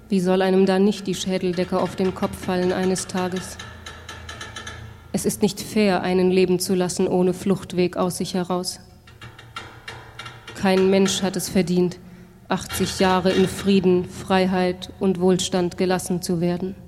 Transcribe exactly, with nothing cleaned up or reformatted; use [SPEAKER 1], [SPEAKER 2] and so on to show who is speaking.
[SPEAKER 1] Wie soll einem da nicht die Schädeldecke auf den Kopf fallen eines Tages? Es ist nicht fair, einen leben zu lassen ohne Fluchtweg aus sich heraus. Kein Mensch hat es verdient, achtzig Jahre in Frieden, Freiheit und Wohlstand gelassen zu werden.